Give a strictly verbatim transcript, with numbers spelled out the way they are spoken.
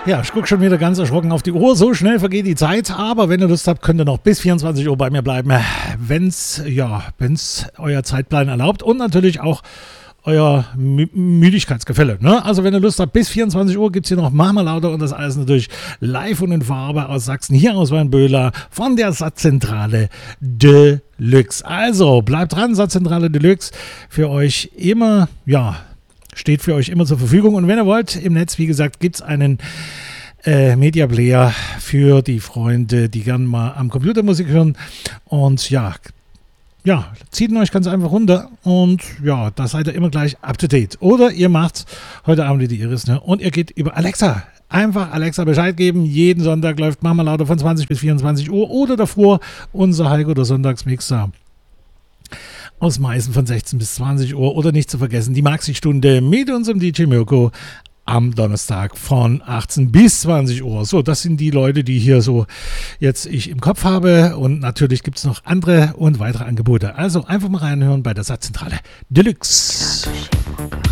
Ja, ich gucke schon wieder ganz erschrocken auf die Uhr. So schnell vergeht die Zeit. Aber wenn ihr Lust habt, könnt ihr noch bis vierundzwanzig Uhr bei mir bleiben. Wenn's, ja, wenn's euer Zeitplan erlaubt. Und natürlich auch euer Mü- Müdigkeitsgefälle. Ne? Also wenn ihr Lust habt, bis vierundzwanzig Uhr gibt es hier noch Mach mal lauter und das alles natürlich live und in Farbe aus Sachsen. Hier aus Weinböhler von der Satzzentrale Deluxe. Also bleibt dran, Satzzentrale Deluxe. Für euch immer, ja, steht für euch immer zur Verfügung. Und wenn ihr wollt, im Netz, wie gesagt, gibt es einen äh, Media Player für die Freunde, die gern mal am Computer Musik hören. Und ja, ja, zieht ihn euch ganz einfach runter und ja, da seid ihr immer gleich up to date. Oder ihr macht heute Abend die Iris, ne? Und ihr geht über Alexa. Einfach Alexa Bescheid geben. Jeden Sonntag läuft Mach mal lauter von zwanzig bis vierundzwanzig Uhr oder davor unser Heiko der Sonntagsmixer aus Meißen von sechzehn bis zwanzig Uhr. Oder nicht zu vergessen, die Maxi-Stunde mit unserem D J Mirko am Donnerstag von achtzehn bis zwanzig Uhr. So, das sind die Leute, die hier so jetzt ich im Kopf habe. Und natürlich gibt es noch andere und weitere Angebote. Also einfach mal reinhören bei der Satzzentrale Deluxe.